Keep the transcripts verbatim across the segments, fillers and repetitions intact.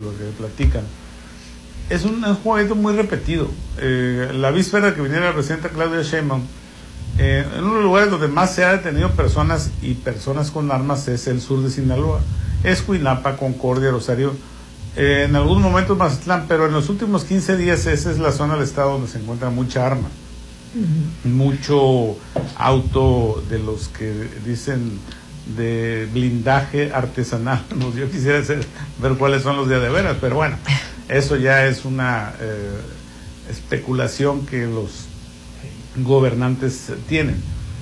lo que platican. Es un, un jueguito muy repetido. Eh, la víspera que viniera la presidenta Claudia Sheinbaum, eh, en uno de los lugares donde más se ha detenido personas y personas con armas es el sur de Sinaloa. Es Cuinapa, Concordia, Rosario, eh, en algunos momentos Mazatlán, pero en los últimos quince días esa es la zona del estado donde se encuentra mucha arma. Uh-huh. Mucho auto de los que dicen de blindaje artesanal. Yo quisiera hacer, ver cuáles son los de de veras, pero bueno, eso ya es una eh, especulación que los gobernantes tienen.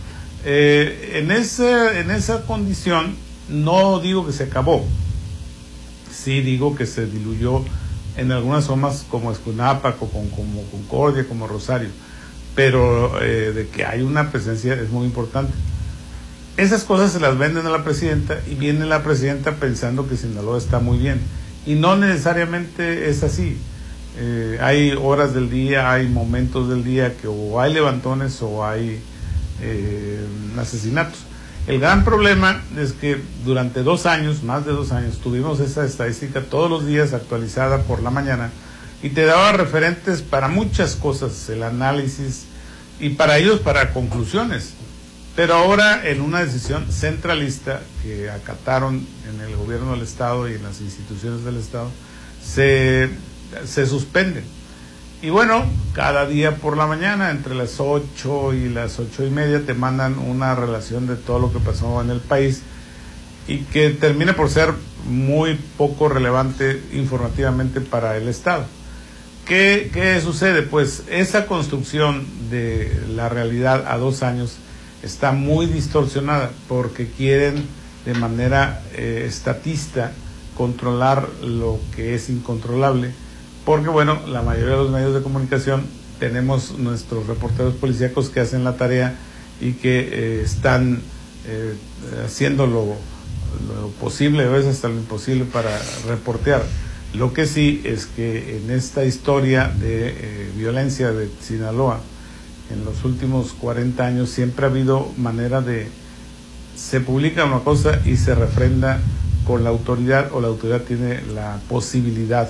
Eh, en, ese, en esa condición, no digo que se acabó, sí digo que se diluyó en algunas zonas como Escunapa, como, como Concordia, como Rosario, pero eh, de que hay una presencia es muy importante. Esas cosas se las venden a la presidenta y viene la presidenta pensando que Sinaloa está muy bien, y no necesariamente es así. Eh, hay horas del día, hay momentos del día que o hay levantones o hay eh, asesinatos. El gran problema es que durante dos años, más de dos años, tuvimos esa estadística todos los días actualizada por la mañana y te daba referentes para muchas cosas, el análisis, y para ellos para conclusiones. Pero ahora, en una decisión centralista que acataron en el gobierno del Estado y en las instituciones del Estado, se, se suspenden. Y bueno, cada día por la mañana, entre las ocho y las ocho y media, te mandan una relación de todo lo que pasó en el país y que termina por ser muy poco relevante informativamente para el Estado. ¿Qué, qué sucede? Pues esa construcción de la realidad a dos años está muy distorsionada porque quieren de manera eh, estatista controlar lo que es incontrolable, porque bueno, la mayoría de los medios de comunicación tenemos nuestros reporteros policíacos que hacen la tarea y que eh, están eh, haciendo lo, lo posible, a veces hasta lo imposible para reportear. Lo que sí es que en esta historia de eh, violencia de Sinaloa, en los últimos cuarenta años siempre ha habido manera de, se publica una cosa y se refrenda con la autoridad, o la autoridad tiene la posibilidad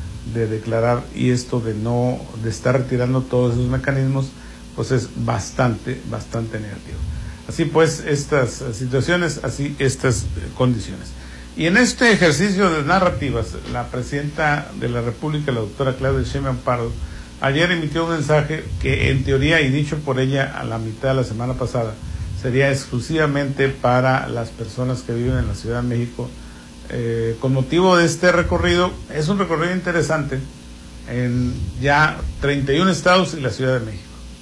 de declarar, y esto de no, de estar retirando todos esos mecanismos, pues es bastante, bastante negativo. Así pues, estas situaciones, así estas condiciones. Y en este ejercicio de narrativas, la presidenta de la República, la doctora Claudia Sheinbaum Pardo, ayer emitió un mensaje que en teoría, y dicho por ella a la mitad de la semana pasada, sería exclusivamente para las personas que viven en la Ciudad de México. Eh, con motivo de este recorrido, es un recorrido interesante en ya treinta y un estados y la Ciudad de México.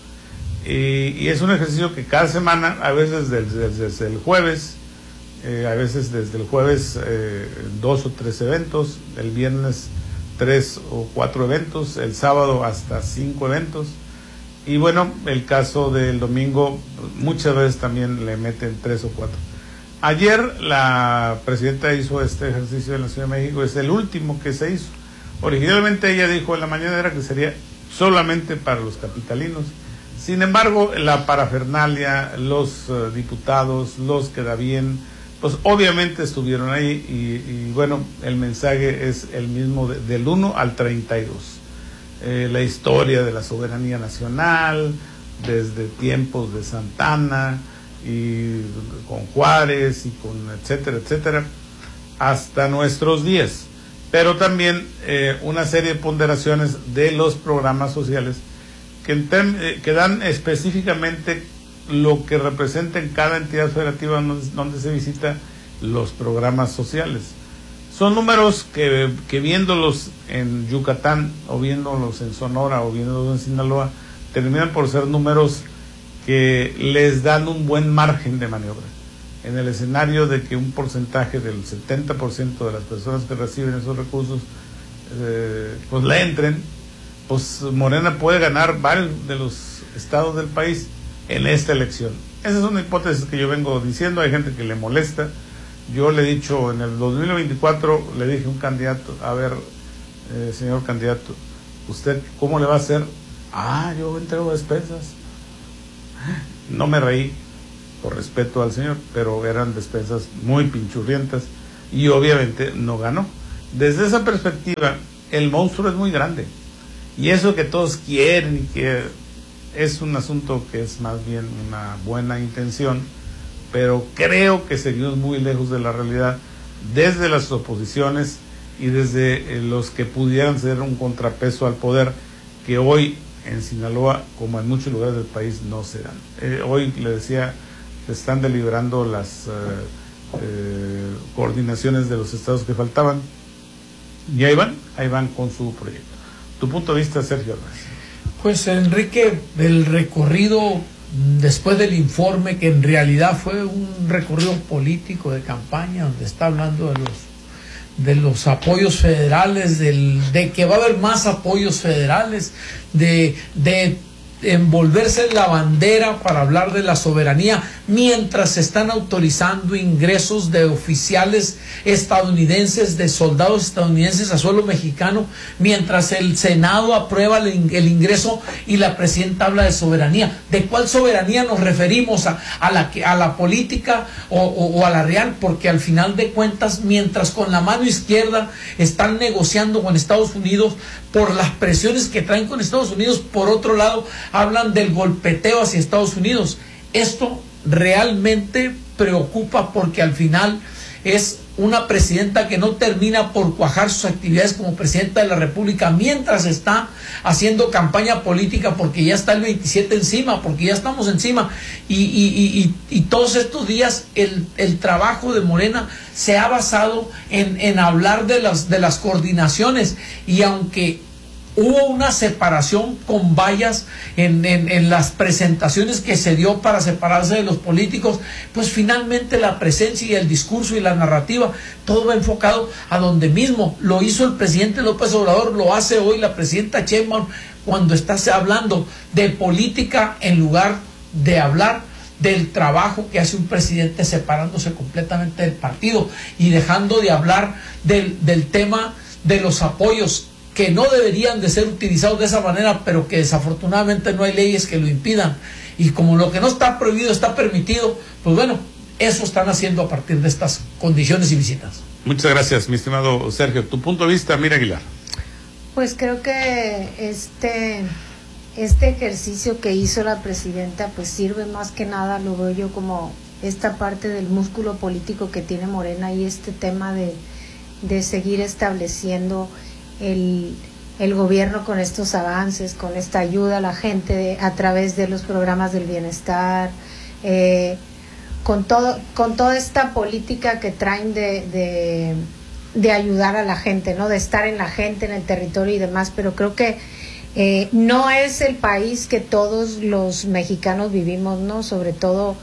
Y, y es un ejercicio que cada semana, a veces desde, desde el jueves, eh, a veces desde el jueves eh, dos o tres eventos, el viernes tres o cuatro eventos, el sábado hasta cinco eventos, y bueno, el caso del domingo muchas veces también le meten tres o cuatro. Ayer la presidenta hizo este ejercicio en la Ciudad de México, es el último que se hizo. Originalmente ella dijo en la mañanera que sería solamente para los capitalinos. Sin embargo, la parafernalia, los uh, diputados, los que da bien, pues obviamente estuvieron ahí, y, y bueno, el mensaje es el mismo de, del uno al treinta y dos. Eh, la historia de la soberanía nacional, desde tiempos de Santana, y con Juárez, y con etcétera, etcétera, hasta nuestros días. Pero también eh, una serie de ponderaciones de los programas sociales que, eh, que dan específicamente lo que representa en cada entidad federativa donde, donde se visita los programas sociales. Son números que, que viéndolos en Yucatán, o viéndolos en Sonora, o viéndolos en Sinaloa, terminan por ser números que les dan un buen margen de maniobra. En el escenario de que un porcentaje del setenta por ciento de las personas que reciben esos recursos eh, pues le entren, pues Morena puede ganar varios de los estados del país en esta elección. Esa es una hipótesis que yo vengo diciendo. Hay gente que le molesta. Yo le he dicho en el dos mil veinticuatro, le dije a un candidato, a ver, eh, señor candidato, ¿usted cómo le va a hacer? Ah, yo entrego despensas. No me reí, por respeto al señor, pero eran despensas muy pinchurrientas, y obviamente no ganó. desde esa perspectiva, el monstruo es muy grande. Y eso que todos quieren y que es un asunto que es más bien una buena intención, pero creo que seguimos muy lejos de la realidad desde las oposiciones y desde los que pudieran ser un contrapeso al poder, que hoy en Sinaloa, como en muchos lugares del país, no se dan. Eh, hoy, le decía, se están deliberando las eh, eh, coordinaciones de los estados que faltaban, y ahí van, ahí van con su proyecto. ¿Tu punto de vista, Sergio Álvarez? Pues, Enrique, el recorrido después del informe, que en realidad fue un recorrido político de campaña, donde está hablando de los de los apoyos federales, del, de que va a haber más apoyos federales, de, de envolverse en la bandera para hablar de la soberanía, mientras se están autorizando ingresos de oficiales estadounidenses, de soldados estadounidenses a suelo mexicano, mientras el Senado aprueba el, el ingreso y la presidenta habla de soberanía. ¿De cuál soberanía nos referimos? ¿A, a, la, a la política o, o, o a la real? Porque al final de cuentas, mientras con la mano izquierda están negociando con Estados Unidos por las presiones que traen con Estados Unidos, por otro lado hablan del golpeteo hacia Estados Unidos. Esto realmente preocupa, porque al final es una presidenta que no termina por cuajar sus actividades como presidenta de la República, mientras está haciendo campaña política, porque ya está el veintisiete encima, porque ya estamos encima, y, y, y, y todos estos días el, el trabajo de Morena se ha basado en, en hablar de las, de las coordinaciones, y aunque hubo una separación con vallas en, en, en las presentaciones que se dio para separarse de los políticos, pues finalmente la presencia y el discurso y la narrativa, todo va enfocado a donde mismo. Lo hizo el presidente López Obrador, lo hace hoy la presidenta Sheinbaum, cuando está hablando de política en lugar de hablar del trabajo que hace un presidente, separándose completamente del partido y dejando de hablar del, del tema de los apoyos, que no deberían de ser utilizados de esa manera, pero que desafortunadamente no hay leyes que lo impidan. Y como lo que no está prohibido está permitido, pues bueno, eso están haciendo a partir de estas condiciones y visitas. Muchas gracias, mi estimado Sergio. Tu punto de vista, Mira Aguilar. Pues creo que este, este ejercicio que hizo la presidenta, pues sirve más que nada, lo veo yo como esta parte del músculo político que tiene Morena, y este tema de, de seguir estableciendo El, el gobierno con estos avances, con esta ayuda a la gente de, a través de los programas del bienestar, eh, con todo, con toda esta política que traen de, de, de ayudar a la gente, ¿no? De estar en la gente, en el territorio y demás, pero creo que eh, no es el país que todos los mexicanos vivimos, ¿no? Sobre todo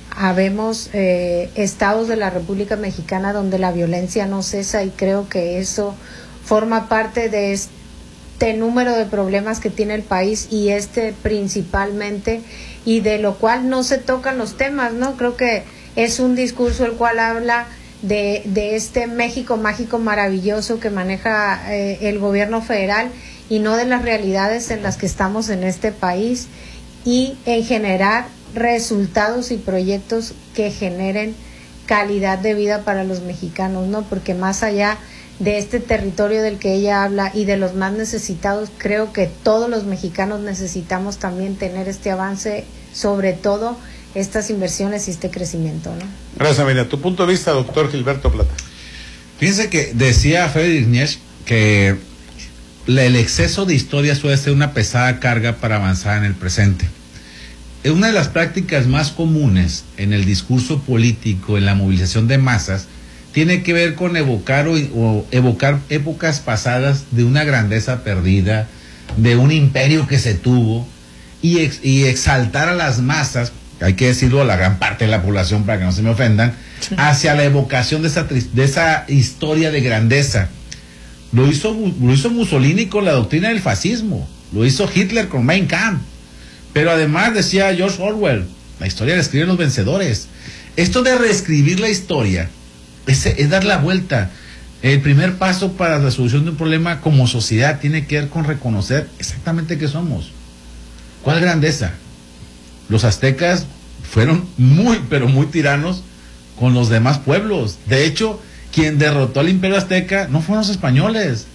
habemos eh, estados de la República Mexicana donde la violencia no cesa, y creo que eso forma parte de este número de problemas que tiene el país, y este principalmente, y de lo cual no se tocan los temas, ¿no? Creo que es un discurso el cual habla de, de este México mágico maravilloso que maneja eh, el gobierno federal, y no de las realidades en las que estamos en este país, y en generar resultados y proyectos que generen calidad de vida para los mexicanos, ¿no? Porque más allá de este territorio del que ella habla y de los más necesitados, creo que todos los mexicanos necesitamos también tener este avance, sobre todo estas inversiones y este crecimiento, ¿no? Gracias, Amelia. Tu punto de vista, doctor Gilberto Plata. Fíjense que decía Friedrich Nietzsche que el exceso de historia suele ser una pesada carga para avanzar en el presente. Una de las prácticas más comunes en el discurso político, en la movilización de masas, tiene que ver con evocar o, o evocar épocas pasadas de una grandeza perdida, de un imperio que se tuvo, y, ex, y exaltar a las masas, hay que decirlo a la gran parte de la población para que no se me ofendan, sí, hacia la evocación de esa, de esa historia de grandeza. Lo hizo, lo hizo Mussolini con la doctrina del fascismo, lo hizo Hitler con Mein Kampf, pero además decía George Orwell, la historia la escriben los vencedores. Esto de reescribir la historia Es, es dar la vuelta. El primer paso para la resolución de un problema como sociedad tiene que ver con reconocer exactamente qué somos. ¿Cuál grandeza? Los aztecas fueron muy, pero muy tiranos con los demás pueblos. De hecho, quien derrotó al Imperio Azteca no fueron los españoles,